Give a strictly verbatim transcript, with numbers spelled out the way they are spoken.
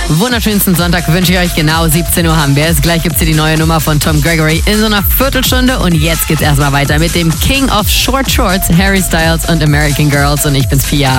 Wunderschönsten Sonntag wünsche ich euch. Genau siebzehn Uhr haben wir es. Gleich gibt es hier die neue Nummer von Tom Gregory in so einer Viertelstunde. Und jetzt geht's erstmal weiter mit dem King of Short Shorts, Harry Styles und American Girls. Und ich bin's, Pia.